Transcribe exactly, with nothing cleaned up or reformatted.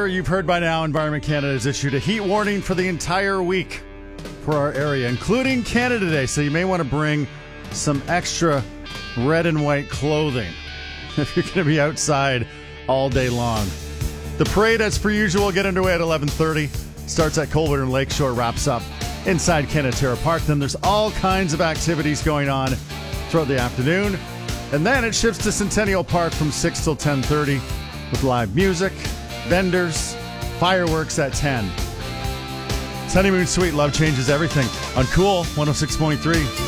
sure you've heard by now, Environment Canada has issued a heat warning for the entire week for our area, including Canada Day. So you may want to bring some extra red and white clothing if you're going to be outside all day long. The parade, as per usual, will get underway at eleven thirty. Starts at Colbert and Lakeshore, wraps up inside Canatera Park. Then there's all kinds of activities going on throughout the afternoon. And then it shifts to Centennial Park from six till ten thirty with live music, vendors, fireworks at ten. It's Honeymoon Suite. Love changes everything on Cool one oh six point three.